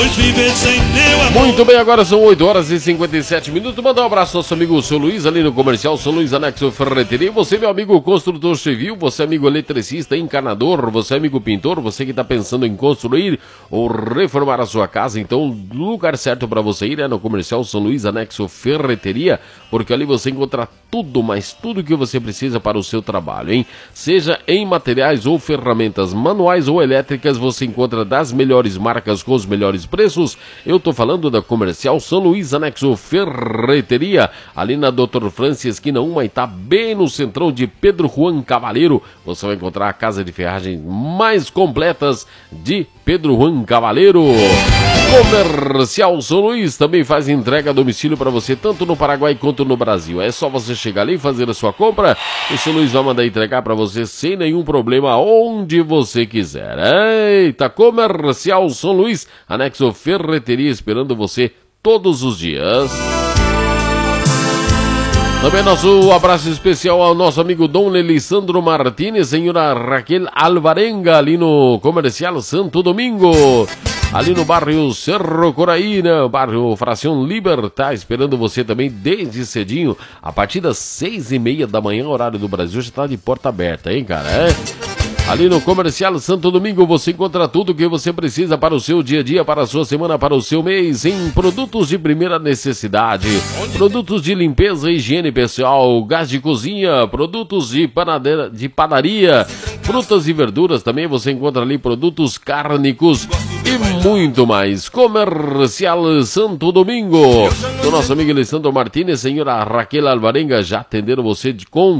Muito bem, agora são 8 horas e 57 minutos. Mandar um abraço ao nosso amigo seu Luiz, ali no comercial Seu Luiz Anexo Ferreteria. Você, meu amigo construtor civil, você, amigo eletricista, encanador, você, amigo pintor, você que está pensando em construir ou reformar a sua casa, então o lugar certo para você ir é no comercial São Luís Anexo Ferreteria, porque ali você encontra tudo, mas tudo que você precisa para o seu trabalho, hein? Seja em materiais ou ferramentas manuais ou elétricas, você encontra das melhores marcas com os melhores preços. Eu tô falando da comercial São Luís Anexo Ferreteria, ali na Dr. Francis, esquina 1, Maitá, bem no centrão de Pedro Juan Cavaleiro. Você vai encontrar a casa de ferragens mais completas de Pedro Juan Cavaleiro. Comercial São Luís também faz entrega a domicílio para você, tanto no Paraguai quanto no Brasil. É só você chegar ali e fazer a sua compra. O São Luís vai mandar entregar para você sem nenhum problema, onde você quiser. Eita, Comercial São Luís Anexo Ferreteria, esperando você todos os dias. Também nosso abraço especial ao nosso amigo Dom Elisandro Martínez, senhora Raquel Alvarenga, ali no Comercial Santo Domingo, ali no bairro Cerro Coraína, bairro Fração Libertad, esperando você também desde cedinho, a partir das 6:30 da manhã, horário do Brasil, já está de porta aberta, hein, cara? Ali no Comercial Santo Domingo você encontra tudo o que você precisa para o seu dia a dia, para a sua semana, para o seu mês, em produtos de primeira necessidade, produtos de limpeza e higiene pessoal, gás de cozinha, produtos de padaria, frutas e verduras, também você encontra ali produtos cárnicos e muito mais. Comercial Santo Domingo, do nosso amigo Alessandro Martínez, senhora Raquel Alvarenga, já atenderam você com